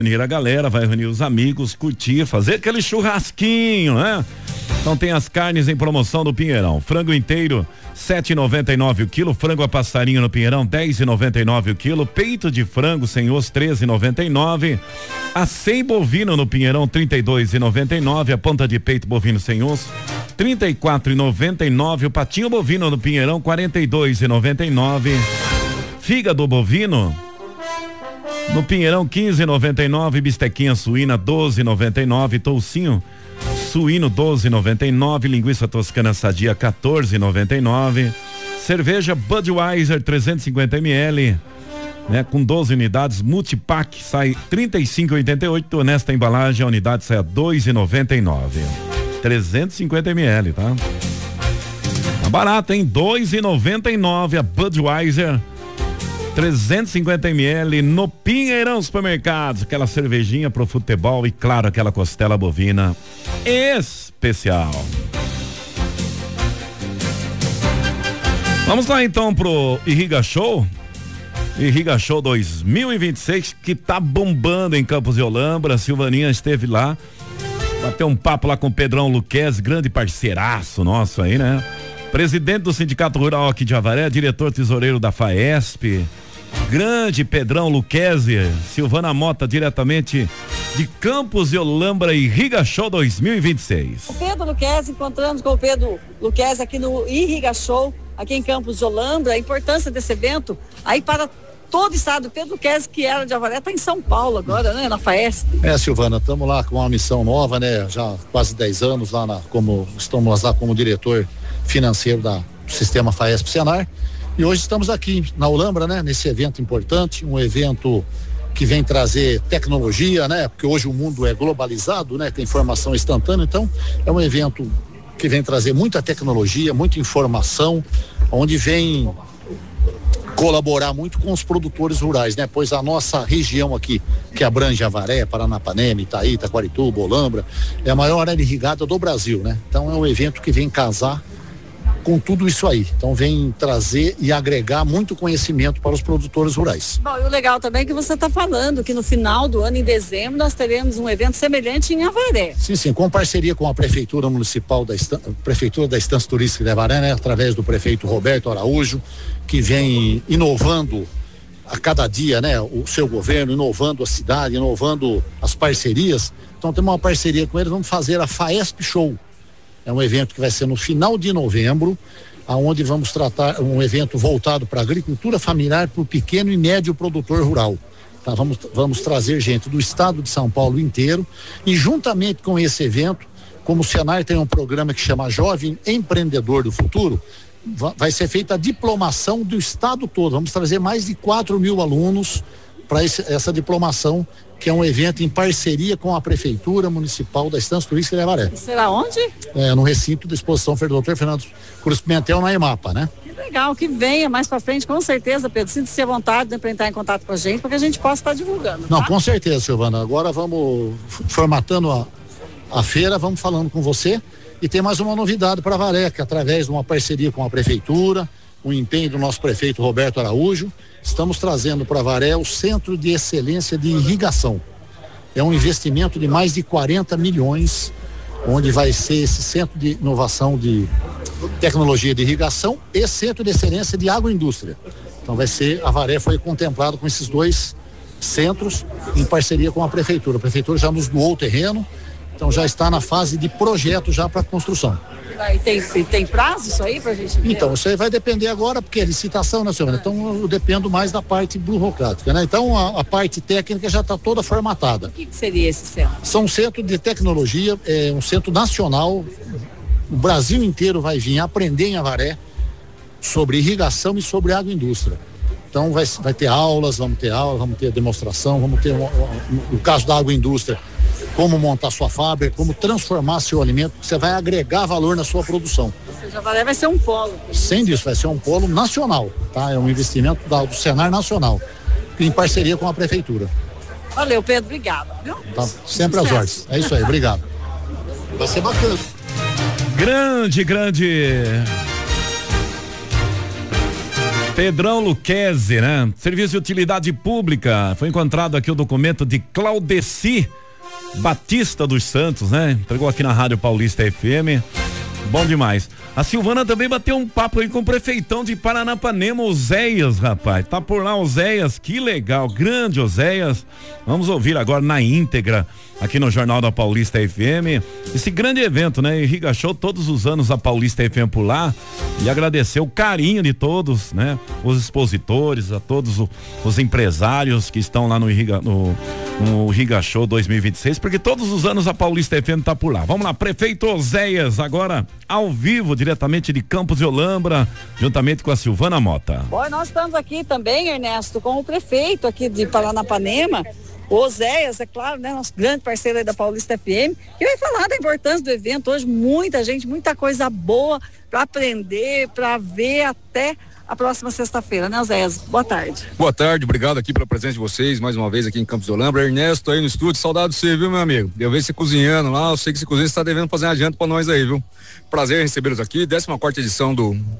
reunir a galera, vai reunir os amigos, curtir, fazer aquele churrasquinho, né? Então tem as carnes em promoção do Pinheirão. Frango inteiro, 7,99 o quilo. Frango a passarinho no Pinheirão, 10,99 o quilo. Peito de frango sem osso, 13,99. Acém bovino no Pinheirão, 32,99. A ponta de peito bovino sem osso, 34,99. O patinho bovino no Pinheirão, 42,99. Fígado bovino no Pinheirão, 15,99. Bistequinha suína, 12,99. Toucinho suíno, 12,99. Linguiça toscana sadia, 14,99. Cerveja Budweiser 350 ml, né, com 12 unidades, multipack, sai 35,88. Nesta embalagem a unidade sai a 2,99. 350 ml, tá? Tá barato, hein? 2,99 a Budweiser 350 ml no Pinheirão Supermercados. Aquela cervejinha pro futebol e, claro, aquela costela bovina especial. Vamos lá então pro Irriga Show. Irriga Show 2026, que tá bombando em Campos de Holambra. A Silvaninha esteve lá, bateu um papo lá com o Pedrão Luquezzi, grande parceiraço nosso aí, né? Presidente do Sindicato Rural aqui de Avaré, diretor tesoureiro da FAESP, grande Pedrão Luquezzi. Silvana Mota, diretamente de Campos de Holambra, Irriga Show 2026. O Pedro Luquezzi, encontramos com o Pedro Luquezzi aqui no Irriga Show, aqui em Campos de Holambra. A importância desse evento aí para todo o estado. O Pedro Luquezzi, que era de Avaré, está em São Paulo agora, né? Na FAESP. Silvana, estamos lá com uma missão nova, né? Já quase 10 anos lá estamos lá como diretor financeiro do sistema FAESP Senar, e hoje estamos aqui na Holambra, né? Nesse evento importante, um evento que vem trazer tecnologia, né? Porque hoje o mundo é globalizado, né? Tem informação instantânea, então é um evento que vem trazer muita tecnologia, muita informação, onde vem colaborar muito com os produtores rurais, né? Pois a nossa região aqui, que abrange Avaré, Paranapanema, Itaí, Taquarituba, Holambra, é a maior área irrigada do Brasil, né? Então é um evento que vem casar com tudo isso aí. Então vem trazer e agregar muito conhecimento para os produtores rurais. Bom, e o legal também é que você está falando que no final do ano, em dezembro, nós teremos um evento semelhante em Avaré. Sim, com parceria com a Prefeitura Municipal Prefeitura da Estância Turística de Avaré, né? Através do prefeito Roberto Araújo, que vem inovando a cada dia, né? O seu governo, inovando a cidade, inovando as parcerias. Então temos uma parceria com eles, vamos fazer a FAESP Show. É um evento que vai ser no final de novembro, aonde vamos tratar um evento voltado para a agricultura familiar, para o pequeno e médio produtor rural. Tá? Vamos trazer gente do estado de São Paulo inteiro, e juntamente com esse evento, como o Senar tem um programa que chama Jovem Empreendedor do Futuro, vai ser feita a diplomação do estado todo. Vamos trazer mais de 4.000 alunos para essa diplomação, que é um evento em parceria com a Prefeitura Municipal da Estância Turística de Avaré. Será onde? No recinto da exposição Dr. Fernando Cruz Pimentel, na EMAPA, né? Que legal, que venha mais pra frente, com certeza, Pedro. Sinta-se à vontade, né, para entrar em contato com a gente, para que a gente possa estar divulgando. Não, tá? com certeza, Silvana. Agora vamos formatando a feira, vamos falando com você. E tem mais uma novidade para Avaré, que através de uma parceria com a Prefeitura, o empenho do nosso prefeito Roberto Araújo, estamos trazendo para Avaré o Centro de Excelência de Irrigação. É um investimento de mais de 40 milhões, onde vai ser esse Centro de Inovação de Tecnologia de Irrigação e Centro de Excelência de Agroindústria. Então Avaré foi contemplado com esses dois centros em parceria com a Prefeitura. A Prefeitura já nos doou o terreno, então já está na fase de projeto já para construção. E tem prazo isso aí pra gente ver? Então, isso aí vai depender agora, porque é licitação, né, senhora? Então eu dependo mais da parte burocrática, né? Então a parte técnica já está toda formatada. O que seria esse centro? São um centro de tecnologia, um centro nacional. O Brasil inteiro vai vir aprender em Avaré sobre irrigação e sobre agroindústria. Então vai ter aulas, vamos ter demonstração, vamos ter, no caso da agroindústria, como montar sua fábrica, como transformar seu alimento, você vai agregar valor na sua produção. Ou seja, Avaré vai ser um polo. Sem disso, vai ser um polo nacional, tá? É um investimento do Senar Nacional, em parceria com a Prefeitura. Valeu, Pedro, obrigado. Viu? Tá sempre às ordens. É isso aí, obrigado. Vai ser bacana. Grande Pedrão Luquezzi, né? Serviço de utilidade pública. Foi encontrado aqui o documento de Claudeci Batista dos Santos, né? Entregou aqui na Rádio Paulista FM. Bom demais. A Silvana também bateu um papo aí com o prefeitão de Paranapanema, Oséias, rapaz. Tá por lá, Oséias, que legal, grande Oséias. Vamos ouvir agora na íntegra aqui no Jornal da Paulista FM. Esse grande evento, né? Irriga Show, todos os anos a Paulista FM por lá. E agradecer o carinho de todos, né? Os expositores, a todos os empresários que estão lá no Irriga Show 2026, porque todos os anos a Paulista FM tá por lá. Vamos lá, prefeito Oséias, agora ao vivo, diretamente de Campos de Olambra, juntamente com a Silvana Mota. Bom, nós estamos aqui também, Ernesto, com o prefeito aqui de Paranapanema, o Oséias, é claro, né, nosso grande parceiro aí da Paulista FM, que vai falar da importância do evento hoje. Muita gente, muita coisa boa para aprender, para ver até a próxima sexta-feira, né, Oséias? Boa tarde. Boa tarde, obrigado aqui pela presença de vocês, mais uma vez aqui em Campos de Olambra. Ernesto aí no estúdio, saudade de você, viu, meu amigo? Eu vejo você cozinhando lá, eu sei que você cozinha, você tá devendo fazer uma janta pra nós aí, viu? Prazer em recebê-los aqui, 14ª edição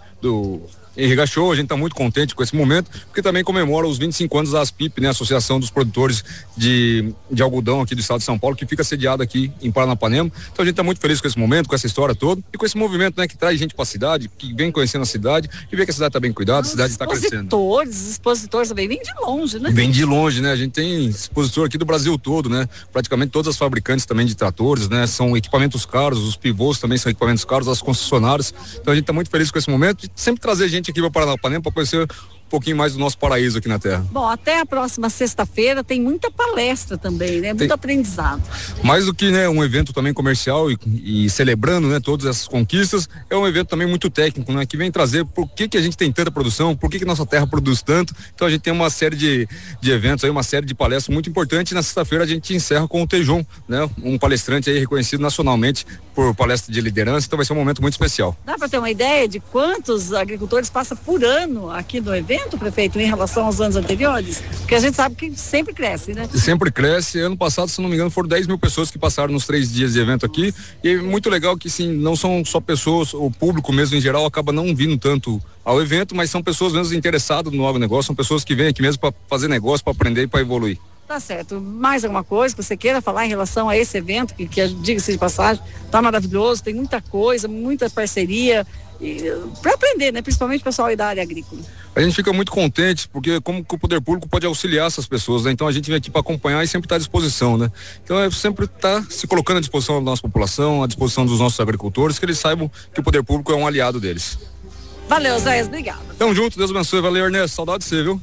do Irriga Show. A gente está muito contente com esse momento, porque também comemora os 25 anos da ASPIP, né? Associação dos Produtores de Algodão aqui do estado de São Paulo, que fica sediada aqui em Paranapanema. Então a gente está muito feliz com esse momento, com essa história toda e com esse movimento, né? Que traz gente para a cidade, que vem conhecendo a cidade e vê que a cidade está bem cuidada, a cidade está crescendo. Os expositores também vêm de longe, né? Vem de longe, né? A gente tem expositor aqui do Brasil todo, né? Praticamente todas as fabricantes também de tratores, né? São equipamentos caros, os pivôs também são equipamentos caros, as concessionárias. Então a gente está muito feliz com esse momento de sempre trazer gente aqui para Paranapanema para conhecer um pouquinho mais do nosso paraíso aqui na Terra. Bom, até a próxima sexta-feira tem muita palestra também, né? Muito aprendizado. Mais do que, né, um evento também comercial e celebrando, né, todas essas conquistas, é um evento também muito técnico, né, que vem trazer por que a gente tem tanta produção, por que nossa terra produz tanto. Então a gente tem uma série de eventos aí, uma série de palestras muito importantes. Na sexta-feira a gente encerra com o Tejon, né, um palestrante aí reconhecido nacionalmente por palestra de liderança. Então vai ser um momento muito especial. Dá para ter uma ideia de quantos agricultores passam por ano aqui no evento, prefeito, em relação aos anos anteriores? Porque a gente sabe que sempre cresce, né? Sempre cresce. Ano passado, se não me engano, foram 10 mil pessoas que passaram nos 3 dias de evento aqui. E é muito legal que, sim, não são só pessoas, o público mesmo em geral acaba não vindo tanto ao evento, mas são pessoas mesmo interessadas no agronegócio, são pessoas que vêm aqui mesmo para fazer negócio, para aprender e para evoluir. Tá certo. Mais alguma coisa que você queira falar em relação a esse evento, que diga-se de passagem, tá maravilhoso, tem muita coisa, muita parceria, para aprender, né? Principalmente o pessoal aí da área agrícola. A gente fica muito contente, porque como que o poder público pode auxiliar essas pessoas, né? Então a gente vem aqui para acompanhar e sempre está à disposição, né? Então é sempre estar se colocando à disposição da nossa população, à disposição dos nossos agricultores, que eles saibam que o poder público é um aliado deles. Valeu, Zé, obrigado. Tamo junto, Deus abençoe, valeu, Ernesto, saudade de você, viu?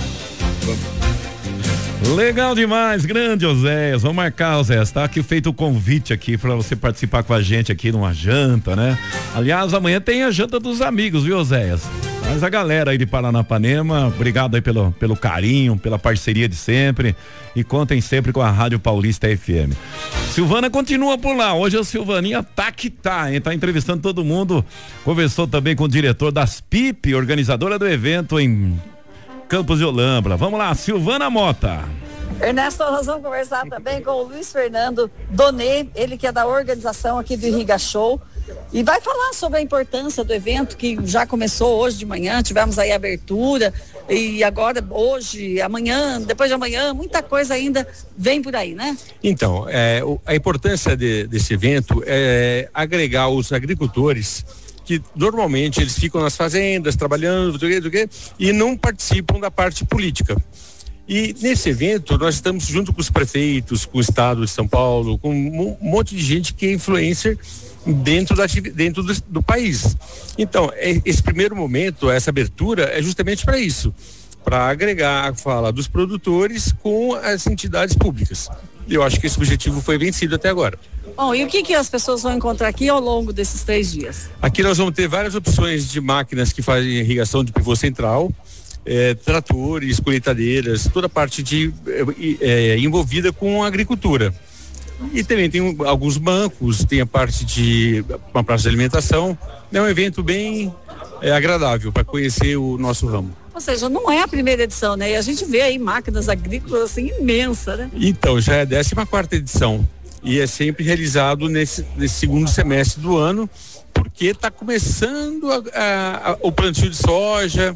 Legal demais, grande Oséias. Vamos marcar, Oséias, tá aqui feito o convite aqui para você participar com a gente aqui numa janta, né? Aliás, amanhã tem a janta dos amigos, viu, Oséias? Mas a galera aí de Paranapanema, obrigado aí pelo carinho, pela parceria de sempre, e contem sempre com a Rádio Paulista FM. Silvana continua por lá, hoje a Silvaninha tá que tá, hein? Tá entrevistando todo mundo, conversou também com o diretor das PIP, organizadora do evento em Campos de Olambra. Vamos lá, Silvana Mota. Ernesto, nós vamos conversar também com o Luiz Fernando Donê, ele que é da organização aqui do Irriga Show, e vai falar sobre a importância do evento que já começou hoje de manhã. Tivemos aí a abertura e agora hoje, amanhã, depois de amanhã, muita coisa ainda vem por aí, né? Então, a importância desse evento é agregar os agricultores que normalmente eles ficam nas fazendas trabalhando e não participam da parte política. E nesse evento nós estamos junto com os prefeitos, com o estado de São Paulo, com um monte de gente que é influencer dentro do país. Então, esse primeiro momento, essa abertura é justamente para isso, para agregar a fala dos produtores com as entidades públicas. Eu acho que esse objetivo foi vencido até agora. Bom, e o que as pessoas vão encontrar aqui ao longo desses 3 dias? Aqui nós vamos ter várias opções de máquinas que fazem irrigação de pivô central, tratores, colheitadeiras, toda a parte envolvida com a agricultura. E também tem alguns bancos, tem a parte de uma praça de alimentação. É um evento bem agradável para conhecer o nosso ramo. Ou seja, não é a primeira edição, né? E a gente vê aí máquinas agrícolas assim imensas, né? Então, já é a 14ª edição e é sempre realizado nesse segundo semestre do ano, porque está começando o plantio de soja,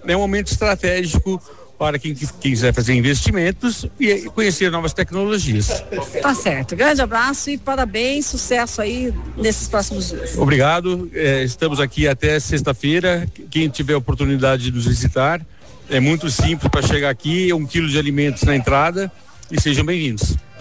é um momento estratégico para quem quiser fazer investimentos e conhecer novas tecnologias. Tá certo. Grande abraço e parabéns, sucesso aí nesses próximos dias. Obrigado. Estamos aqui até sexta-feira. Quem tiver a oportunidade de nos visitar, é muito simples para chegar aqui, 1 quilo de alimentos na entrada e sejam bem-vindos.